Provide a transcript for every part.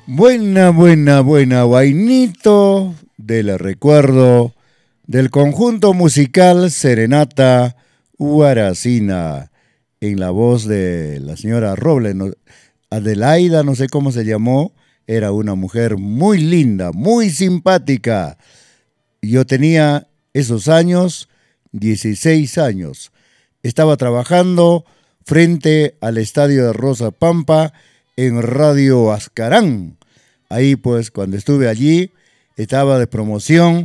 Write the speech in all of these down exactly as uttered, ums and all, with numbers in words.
Buena, buena, buena, vainito del recuerdo del conjunto musical Serenata Huaracina, en la voz de la señora Robles, no- Adelaida, no sé cómo se llamó, era una mujer muy linda, muy simpática. Yo tenía esos años, dieciséis años. Estaba trabajando frente al estadio de Rosa Pampa en Radio Ascarán. Ahí pues cuando estuve allí estaba de promoción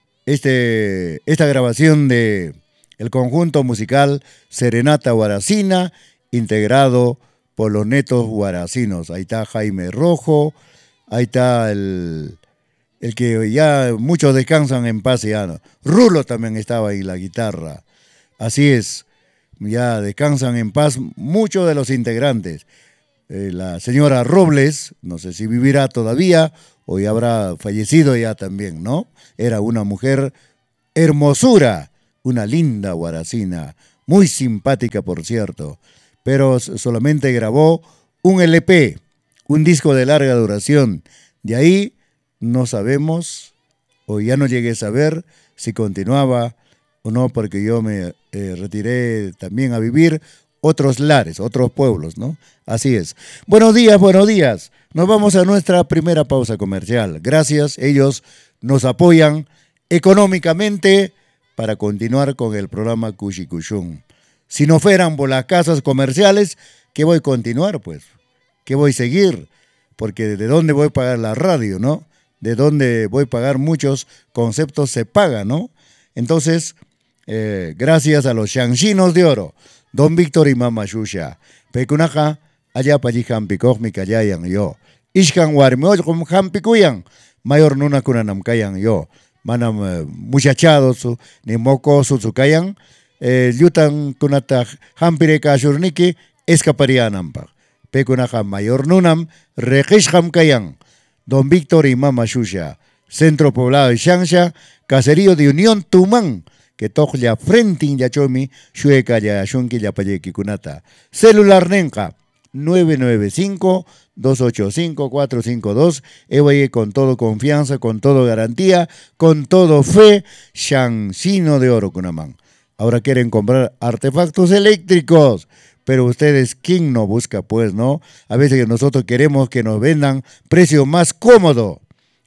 este, esta grabación de el conjunto musical Serenata Guaracina, integrado por los netos guaracinos. Ahí está Jaime Rojo, ahí está el, el que ya muchos descansan en paz ya, ¿no? Rulo también estaba ahí en la guitarra. Así es, ya descansan en paz muchos de los integrantes. Eh, la señora Robles, no sé si vivirá todavía o ya habrá fallecido ya también, ¿no? Era una mujer hermosura, una linda guaracina, muy simpática por cierto, pero s- solamente grabó un L P, un disco de larga duración. De ahí no sabemos, o ya no llegué a saber si continuaba o no, porque yo me eh, retiré también a vivir otros lares, otros pueblos, ¿no? Así es. Buenos días, buenos días. Nos vamos a nuestra primera pausa comercial. Gracias, ellos nos apoyan económicamente para continuar con el programa Cuchicuchún. Si no fueran por las casas comerciales, ¿qué voy a continuar, pues? ¿Qué voy a seguir? Porque de dónde voy a pagar la radio, ¿no? De dónde voy a pagar muchos conceptos se paga, ¿no? Entonces, eh, gracias a los chanchinos de oro, Don Víctor y Mama Shusha, Pecunaja, allá pa' allí Jampicoj mi callayan yo. Ishkan warmioch como Jampikuyan, mayor nuna kunanam kayan yo. Manam eh, muchachados, su- ni mocosos su kayan, eh, yutan kunata Jampire kashurniki, escaparianampa. Pecunaja mayor nunam, regisham kayan. Don Víctor y Mama Shusha, Centro Poblado de Shansha, Caserío de Unión Tumán, que toja frente ya chomi, shueka ya shunki ya payeki kunata. Celular Nenca, nueve nueve cinco, dos ocho cinco, cuatro cinco dos, Ewaye con todo confianza, con todo garantía, con todo fe, Shansino de Oro Kunamán. Ahora quieren comprar artefactos eléctricos. Pero ustedes, ¿quién no busca? Pues, ¿no? A veces nosotros queremos que nos vendan precio más cómodo.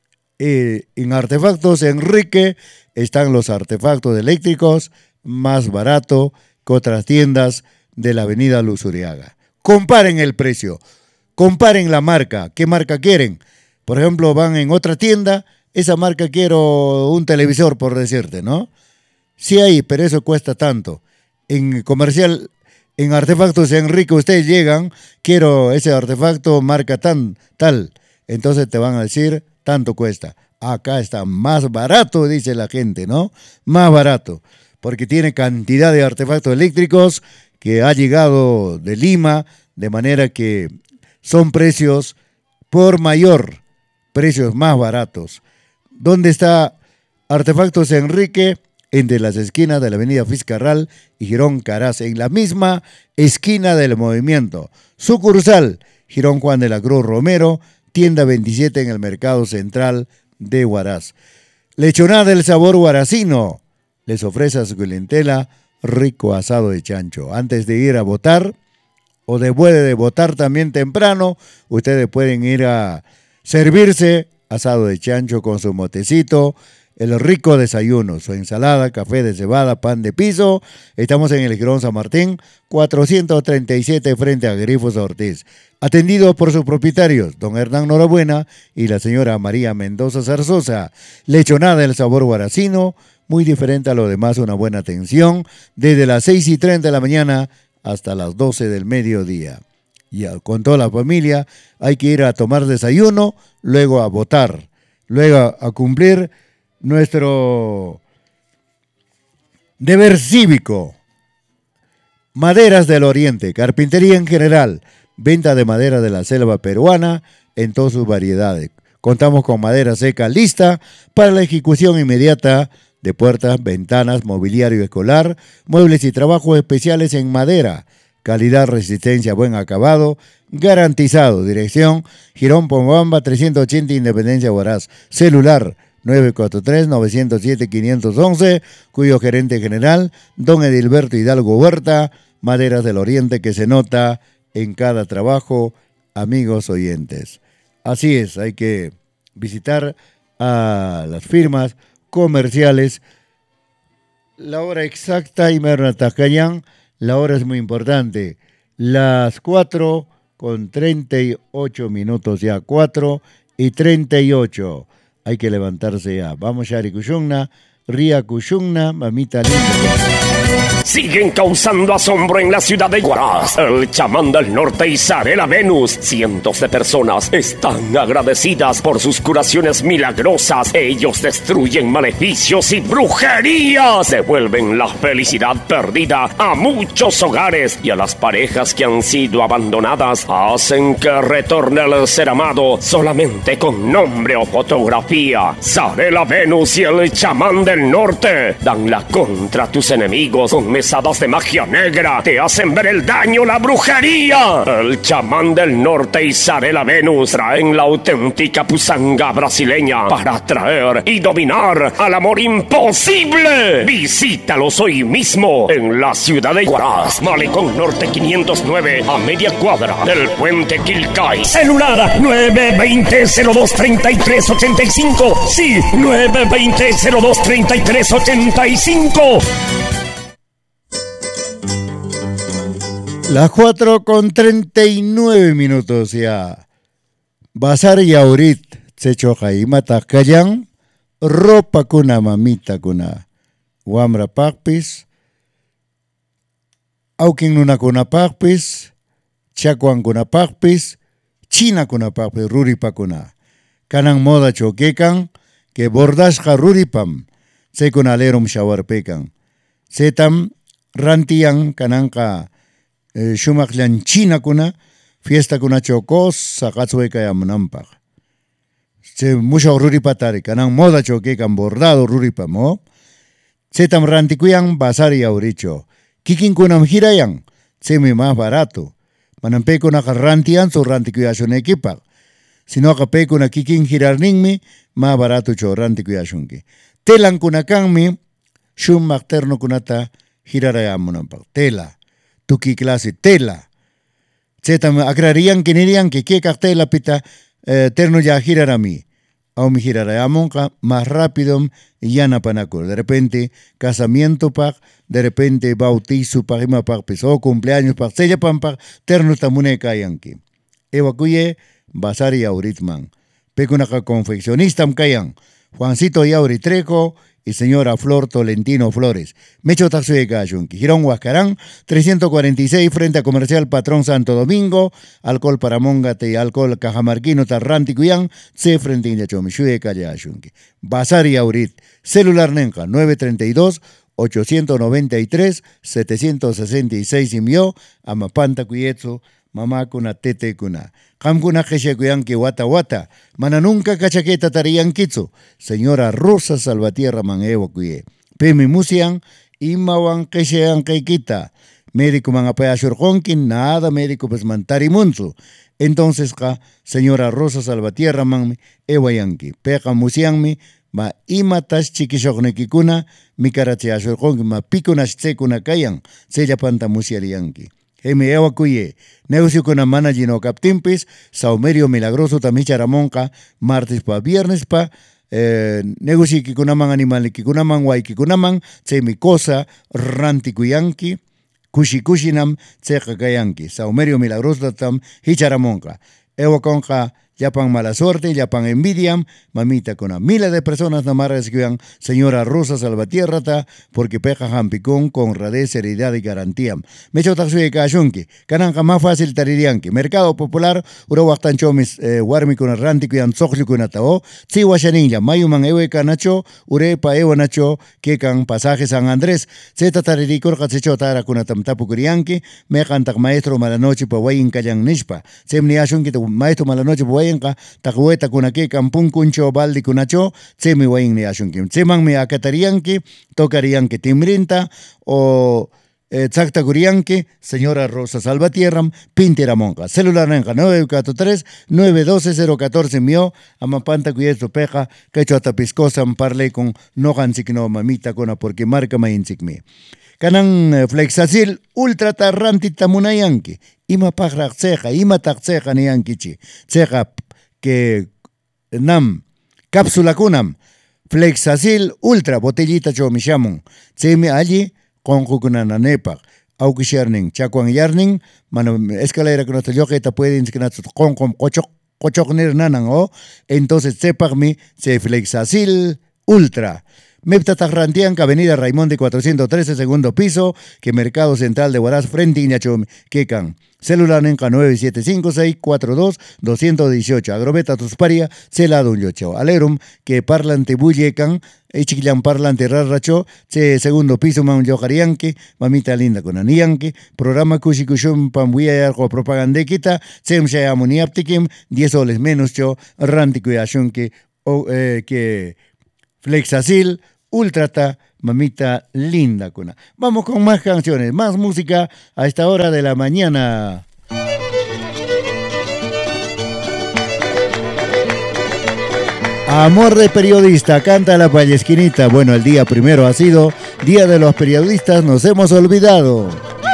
Eh, en Artefactos Enrique están los artefactos eléctricos más barato que otras tiendas de la avenida Luzuriaga. Comparen el precio, comparen la marca, ¿qué marca quieren? Por ejemplo, van en otra tienda, esa marca quiero un televisor, por decirte, ¿no? Sí hay, pero eso cuesta tanto. En comercial, en Artefactos Enrique, ustedes llegan, quiero ese artefacto marca tan, tal. Entonces te van a decir, tanto cuesta. Acá está más barato, dice la gente, ¿no? Más barato. Porque tiene cantidad de artefactos eléctricos que ha llegado de Lima, de manera que son precios por mayor, precios más baratos. ¿Dónde está Artefactos Enrique? Entre las esquinas de la avenida Fiscarral y Girón Caraz, en la misma esquina del movimiento. Sucursal, Girón Juan de la Cruz Romero, tienda veintisiete en el Mercado Central de Huaraz. Lechonada del sabor huaracino les ofrece a su clientela rico asado de chancho. Antes de ir a votar, o después de votar también temprano, ustedes pueden ir a servirse asado de chancho con su motecito, el rico desayuno, su ensalada, café de cebada, pan de piso. Estamos en el Girón San Martín, cuatrocientos treinta y siete frente a Grifos Ortiz. Atendido por sus propietarios, don Hernán Norabuena y la señora María Mendoza Zarzosa. Lechonada del sabor guaracino, muy diferente a lo demás, una buena atención, desde las seis y treinta de la mañana hasta las doce del mediodía. Y a- con toda la familia hay que ir a tomar desayuno, luego a votar, luego a, a cumplir nuestro deber cívico. Maderas del Oriente, carpintería en general, venta de madera de la selva peruana en todas sus variedades. Contamos con madera seca lista para la ejecución inmediata de puertas, ventanas, mobiliario escolar, muebles y trabajos especiales en madera, calidad, resistencia, buen acabado garantizado. Dirección Girón Pomabamba trescientos ochenta Independencia Huaraz. Celular nueve cuatro tres, nueve cero siete, cinco uno uno, cuyo gerente general, don Edilberto Hidalgo Huerta, Maderas del Oriente, que se nota en cada trabajo, amigos oyentes. Así es, hay que visitar a las firmas comerciales. La hora exacta, y Mernatascayán, la hora es muy importante. Las cuatro con treinta y ocho minutos ya, cuatro y treinta y ocho. Hay que levantarse ya. Vamos, Shari Kushungna, Ria Kushungna, mamita linda. Siguen causando asombro en la ciudad de Huaraz. El chamán del norte y Zarela Venus. Cientos de personas están agradecidas por sus curaciones milagrosas. Ellos destruyen maleficios y brujerías. Devuelven la felicidad perdida a muchos hogares, y a las parejas que han sido abandonadas hacen que retorne el ser amado solamente con nombre o fotografía. Zarela Venus y el chamán del norte dan la contra a tus enemigos con mesadas de magia negra. Te hacen ver el daño, la brujería. El chamán del norte y Zarela Venus traen la auténtica pusanga brasileña para atraer y dominar al amor imposible. Visítalos hoy mismo en la ciudad de Huaraz, Malecón Norte quinientos nueve, a media cuadra del puente Quilcay. Celular nueve dos cero, cero dos tres tres ocho cinco. Sí, nueve dos cero, cero dos tres tres ocho cinco. Las cuatro con treinta y nueve minutos ya. Bazar y Aurit, Secho Jaima Tascayán, ropa kuna mamita kuna, Wamra Pacpis, Aukin Nuna kuna Pacpis, Chacuan kuna Pacpis, China kuna Pacpis, Ruripa kuna. Kanang moda choquecan, que bordasja Ruripam, se kuna lerum shawarpecan. Setam rantian kananka. Shumaklan China kuna, fiesta kuna chocos, sakatsueka yamunampag. Se mucho ruripatari, kanang moda choque kan bordado ruripamo. Se tam rantikuyan bazar y auricho. Kikin kunam girayan, se mi más barato. Manampe kuna rantian su rantikuyashun ekipag. Sino kape kuna kikin girarningmi, más barato cho rantikuyashunki. Telan kuna kanmi, shumak terno kunata girarayamunampag. Tela. Tuki clase tela. Zetam agrarían que nirían que que tela pita eh, terno ya girarami. Au mi girarayamonka más rápido y yana panaco. De repente casamiento pa, de repente bautizo pa ima pa piso cumpleaños pa sella pampa terno tamune kayanki. Evacuye bazar y auritman. Pecunaka confeccionista kayan. Juancito y Auritreco y señora Flor Tolentino Flores. Mecho Taxuye Gayunki. Girón Huascarán, trescientos cuarenta y seis, frente a Comercial Patrón Santo Domingo. Alcohol para Móngate y alcohol Cajamarquino Tarranti Cuyán. Se frente a Chomichuye Calle Ayunki. Bazar y Aurit. Celular Nenca, nueve tres dos, ocho nueve tres, siete seis seis y mío. Amapanta Cuyetzo. Mamá kuna tete kuna. Kam kuna que wata wata. Mana nunca cachaqueta tarian kitsu. Señora Rosa Salvatierra man evo kuye. Pemi musian imawan keshean kaikita. Médico man apaya shurkonkin nada médico pues mantari munzu. Entonces ka señora Rosa Salvatierra man evo yanki. Peka musianmi ma imatas chiquishokneki kuna mi karatia shurkonkin ma pikunas tsekuna kayan. Sella panta musiarianki. Emi ewa kuye, negocio con amana gino captimpis, saumerio milagroso tamicharamonca, martes pa viernes pa, eh, negocio que con aman animal, que con aman guay, que con aman, mi cosa, ranti kuyanki, kushi kushinam, tseja kayanki, saumerio milagroso tam, hicharamonca, ewa conca, Yapan mala suerte, Yapan envidiam, mamita con a miles de personas namaras que señora Rosa Salvatierra ta, porque peja jampicón con radez, seriedad y garantía. Mecho taxuye kashunki, cananca más fácil taririanki. Mercado Popular, urawaktan chomis, eh, warmi con arranti kuyan soxli con atao, si washaninja, mayuman ewe kanacho, urepa ewe nacho, que can pasaje San Andrés, zeta tariricor katsecho tara con atamtapu kurianki, me cantak maestro malanoche pa wayin kayan nishpa, semni ashunki maestro malanoche pa wayenka takueta kunake kampun kuncho baldi kunacho tsemi wayin ni ashunkim tseman mi akatarianki tokarianki timrinta o eh, Tzakta Curianque, señora Rosa Salvatierra, Pintera Monca. Celular Nenja nueve cuatro tres, nueve uno dos, cero uno cuatro mío, Amapanta Cuyeto Peja, Cacho Atapiscosa, parle con Nogan Signo Mamita Cona, porque marca Mainzik me. Canan eh, Flexacil, Ultra Tarranti Tamunayanque, Ima Pajra Ceja, Ima Taxeja Nianquichi, Ceja que Nam, Cápsula Kunam, Flexacil Ultra, botellita Chomishamon, Tsemi allí, con Jukunan Nepa, Aukisherning, Chacuan Yarning, Mano Escalera que no te yoqueta pueden con con cocho cochogner nanan o entonces separmi se Flexacil Ultra. Mepta Tarrantianca, Avenida Raimón de cuatrocientos trece, segundo piso, que Mercado Central de Huaraz, frente Iñacho Quecan. Celular Nenca nueve siete cinco seis cuatro dos dos uno ocho. Agrobeta Tusparia, Celado Yocho. Alerum, que parlante Bullecan, Echiquilan parlante Rarracho, se segundo piso man Yojarianque, mamita linda con Anianque, programa Cushikushum Pambuya Yarco Propagandequita, Semsha Amoniaptikim, diez soles menos cho, Rantico y Ashunque, o eh, que Flexacil, Ultrata, mamita linda cuna. Vamos con más canciones, más música a esta hora de la mañana. Amor de periodista, canta la Pallesquinita. Bueno, el día primero ha sido Día de los Periodistas, nos hemos olvidado.